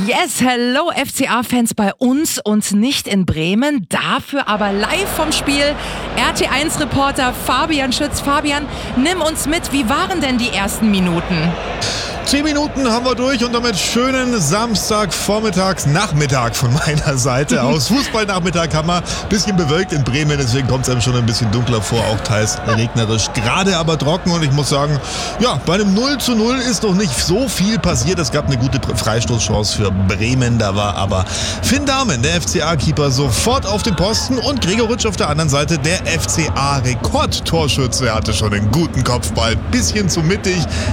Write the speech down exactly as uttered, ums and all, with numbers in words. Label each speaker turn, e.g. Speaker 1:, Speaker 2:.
Speaker 1: Yes, hello F C A-Fans bei uns und nicht in Bremen, dafür aber live vom Spiel. R T eins Reporter Fabian Schütz. Fabian, nimm uns mit, wie waren denn die ersten Minuten?
Speaker 2: Zehn Minuten haben wir durch und damit schönen Samstagvormittags Nachmittag von meiner Seite aus. Fußballnachmittag haben wir ein bisschen bewölkt in Bremen, deswegen kommt es einem schon ein bisschen dunkler vor, auch teils regnerisch, gerade aber trocken und ich muss sagen, ja, bei einem null zu null ist noch nicht so viel passiert. Es gab eine gute Freistoßchance für Bremen, da war aber Finn Dahmen, der F C A-Keeper, sofort auf dem Posten und Gregoritsch auf der anderen Seite, der F C A-Rekordtorschütze, hatte schon einen guten Kopfball, bisschen zu mittig.